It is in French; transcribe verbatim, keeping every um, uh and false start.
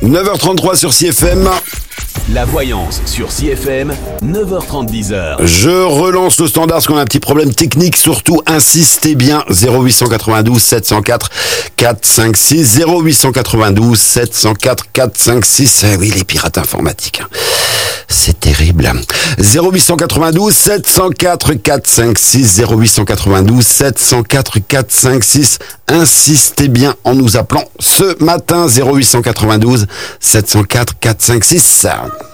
neuf heures trente-trois sur C F M. La voyance sur C F M, neuf heures trente, dix heures. Je relance le standard parce qu'on a un petit problème technique. Surtout, insistez bien. zéro huit cent quatre-vingt-douze sept cent quatre quatre cinq six. zéro huit cent quatre-vingt-douze sept cent quatre quatre cinq six. Eh oui, les pirates informatiques. C'est terrible. zéro huit cent quatre-vingt-douze sept cent quatre quatre cinq six. zéro huit cent quatre-vingt-douze sept cent quatre quatre cinq six. Insistez bien en nous appelant ce matin. zéro huit cent quatre-vingt-douze sept cent quatre quatre cinq six.